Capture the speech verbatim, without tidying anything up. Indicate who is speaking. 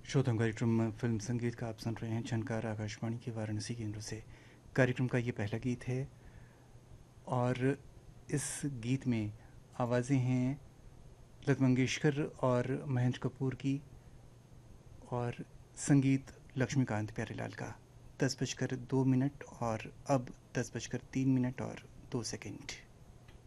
Speaker 1: श्रोताओं कार्यक्रम फिल्म संगीत का आप सुन रहे हैं झनकार आकाशवाणी के वाराणसी केंद्र से। कार्यक्रम का ये पहला गीत है और इस गीत में आवाज़ें हैं लता मंगेशकर और महेंद्र कपूर की और संगीत लक्ष्मीकांत प्यारेलाल का। दस बजकर दो मिनट और अब दस बजकर तीन मिनट और दो सेकंड।